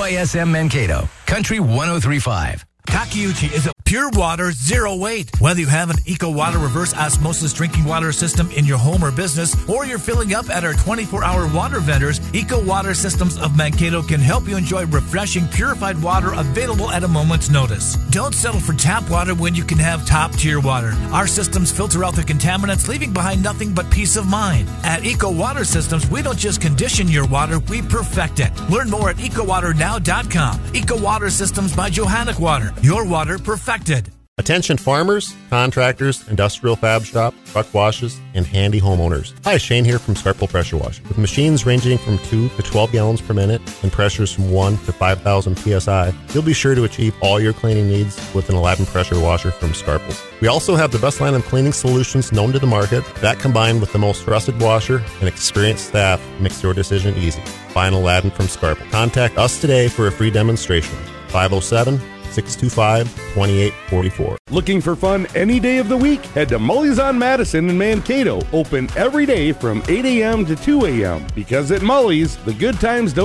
KYSM Mankato, Country 103.5. Takeuchi is a pure water, zero weight. Whether you have an EcoWater reverse osmosis drinking water system in your home or business, or you're filling up at our 24-hour water vendors, EcoWater Systems of Mankato can help you enjoy refreshing, purified water available at a moment's notice. Don't settle for tap water when you can have top-tier water. Our systems filter out the contaminants, leaving behind nothing but peace of mind. At EcoWater Systems, we don't just condition your water, we perfect it. Learn more at EcoWaterNow.com. EcoWater Systems by Johannec Water. Your water perfected. Attention farmers, contractors, industrial fab shop, truck washes, and handy homeowners. Hi, Shane here from Scarpel Pressure Washing. With machines ranging from 2 to 12 gallons per minute and pressures from 1 to 5,000 psi, you'll be sure to achieve all your cleaning needs with an Aladdin pressure washer from Scarpel. We also have the best line of cleaning solutions known to the market. That combined with the most trusted washer and experienced staff makes your decision easy. Buy an Aladdin from Scarpel. Contact us today for a free demonstration. 507-625-2844. Looking for fun any day of the week? Head to Mully's on Madison in Mankato. Open every day from 8 a.m. to 2 a.m. Because at Mully's, the good times don't